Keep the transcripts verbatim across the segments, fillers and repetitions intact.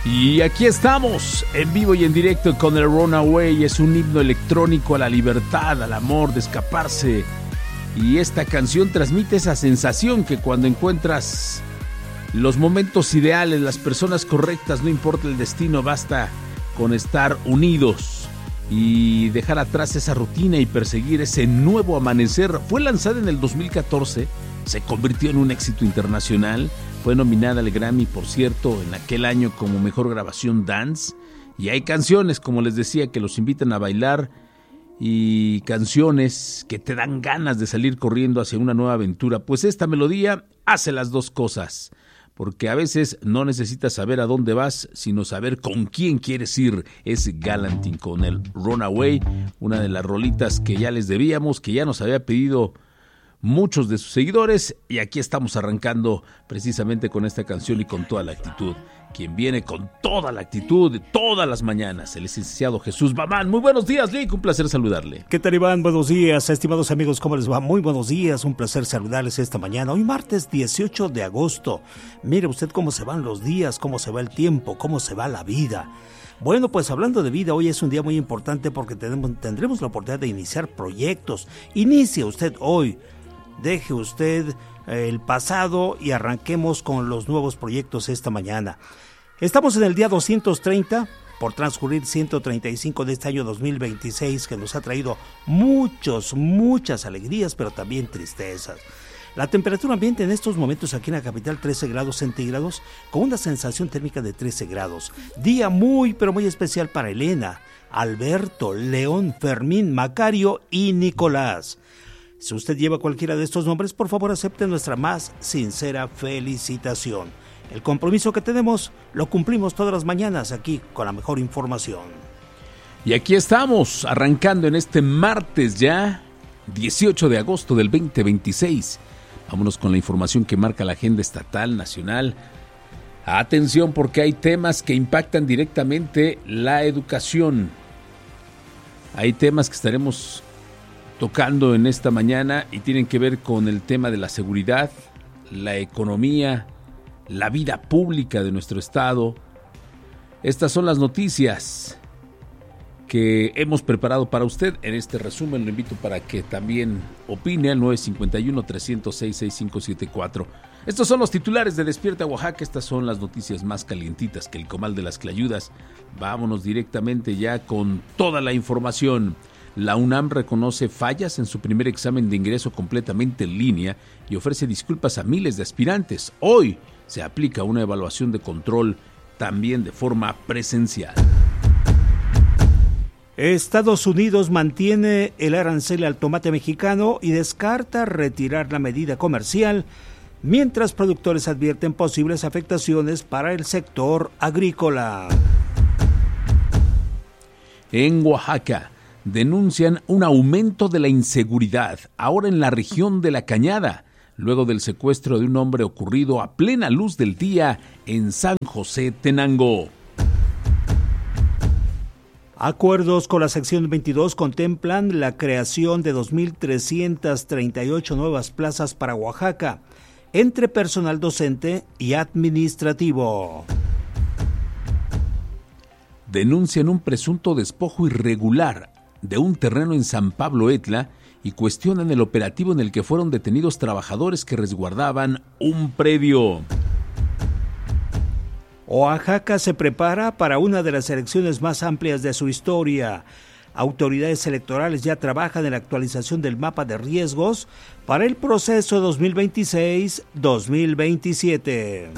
Y aquí estamos, en vivo y en directo con el Runaway. Es un himno electrónico a la libertad, al amor, de escaparse. Y esta canción transmite esa sensación que cuando encuentras los momentos ideales, las personas correctas, no importa el destino, basta con estar unidos y dejar atrás esa rutina y perseguir ese nuevo amanecer. Fue lanzada en el dos mil catorce, se convirtió en un éxito internacional. Fue nominada al Grammy, por cierto, en aquel año como Mejor Grabación Dance. Y hay canciones, como les decía, que los invitan a bailar y canciones que te dan ganas de salir corriendo hacia una nueva aventura. Pues esta melodía hace las dos cosas, porque a veces no necesitas saber a dónde vas, sino saber con quién quieres ir. Es Galantin con el Runaway, una de las rolitas que ya les debíamos, que ya nos había pedido muchos de sus seguidores, y aquí estamos arrancando precisamente con esta canción y con toda la actitud. Quien viene con toda la actitud todas las mañanas, el licenciado Jesús Bamán. Muy buenos días, Lick, un placer saludarle. ¿Qué tal, Iván? Buenos días, estimados amigos, ¿cómo les va? Muy buenos días, un placer saludarles esta mañana. Hoy martes dieciocho de agosto. Mire usted cómo se van los días, cómo se va el tiempo, cómo se va la vida. Bueno, pues hablando de vida, hoy es un día muy importante porque tenemos, tendremos la oportunidad de iniciar proyectos. Inicie usted hoy. Deje usted el pasado y arranquemos con los nuevos proyectos esta mañana. Estamos en el día doscientos treinta, por transcurrir ciento treinta y cinco de este año dos mil veintiséis, que nos ha traído muchos, muchas alegrías, pero también tristezas. La temperatura ambiente en estos momentos aquí en la capital, trece grados centígrados, con una sensación térmica de trece grados. Día muy, pero muy especial para Elena, Alberto, León, Fermín, Macario y Nicolás. Si usted lleva cualquiera de estos nombres, por favor acepte nuestra más sincera felicitación. El compromiso que tenemos lo cumplimos todas las mañanas aquí con la mejor información. Y aquí estamos, arrancando en este martes ya, dieciocho de agosto del veinte veintiséis. Vámonos con la información que marca la agenda estatal, nacional. Atención, porque hay temas que impactan directamente la educación. Hay temas que estaremos tocando en esta mañana y tienen que ver con el tema de la seguridad, la economía, la vida pública de nuestro estado. Estas son las noticias que hemos preparado para usted. En este resumen lo invito para que también opine al nueve cinco uno, tres cero seis, seis cinco siete cuatro. Estos son los titulares de Despierta Oaxaca. Estas son las noticias más calientitas que el comal de las Clayudas. Vámonos directamente ya con toda la información. La UNAM reconoce fallas en su primer examen de ingreso completamente en línea y ofrece disculpas a miles de aspirantes. Hoy se aplica una evaluación de control también de forma presencial. Estados Unidos mantiene el arancel al tomate mexicano y descarta retirar la medida comercial, mientras productores advierten posibles afectaciones para el sector agrícola. En Oaxaca denuncian un aumento de la inseguridad, ahora en la región de La Cañada, luego del secuestro de un hombre ocurrido a plena luz del día en San José Tenango. Acuerdos con la sección veintidós contemplan la creación de dos mil trescientas treinta y ocho nuevas plazas para Oaxaca, entre personal docente y administrativo. Denuncian un presunto despojo irregular de un terreno en San Pablo Etla y cuestionan el operativo en el que fueron detenidos trabajadores que resguardaban un predio. Oaxaca se prepara para una de las elecciones más amplias de su historia. Autoridades electorales ya trabajan en la actualización del mapa de riesgos para el proceso dos mil veintiséis dos mil veintisiete.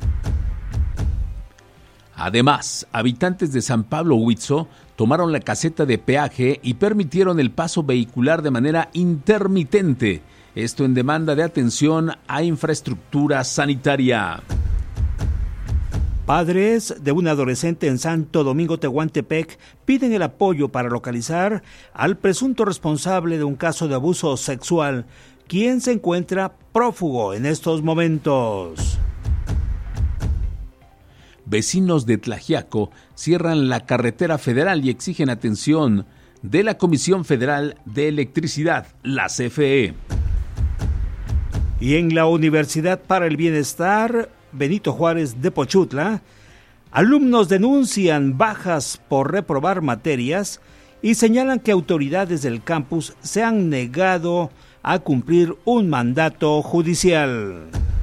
Además, habitantes de San Pablo Huitzo tomaron la caseta de peaje y permitieron el paso vehicular de manera intermitente, esto en demanda de atención a infraestructura sanitaria. Padres de un adolescente en Santo Domingo Tehuantepec piden el apoyo para localizar al presunto responsable de un caso de abuso sexual, quien se encuentra prófugo en estos momentos. Vecinos de Tlaxiaco cierran la carretera federal y exigen atención de la Comisión Federal de Electricidad, la C F E. Y en la Universidad para el Bienestar Benito Juárez de Pochutla, Alumnos denuncian bajas por reprobar materias y señalan que autoridades del campus se han negado a cumplir un mandato judicial.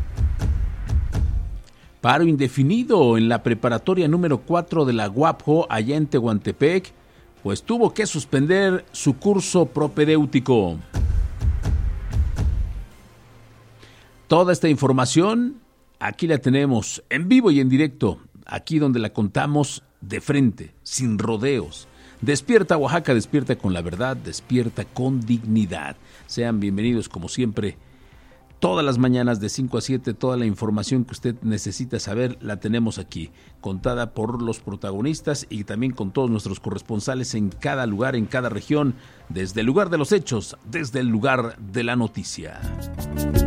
Paro indefinido en la preparatoria número cuatro de la Guapjo, allá en Tehuantepec, pues tuvo que suspender su curso propedéutico. Toda esta información, aquí la tenemos en vivo y en directo, aquí donde la contamos de frente, sin rodeos. Despierta Oaxaca, despierta con la verdad, despierta con dignidad. Sean bienvenidos como siempre. Todas las mañanas de cinco a siete, toda la información que usted necesita saber la tenemos aquí, contada por los protagonistas y también con todos nuestros corresponsales en cada lugar, en cada región, desde el lugar de los hechos, desde el lugar de la noticia.